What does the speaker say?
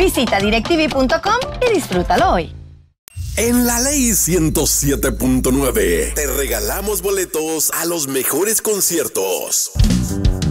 Visita directv.com y disfrútalo hoy. En la Ley 107.9 te regalamos boletos a los mejores conciertos.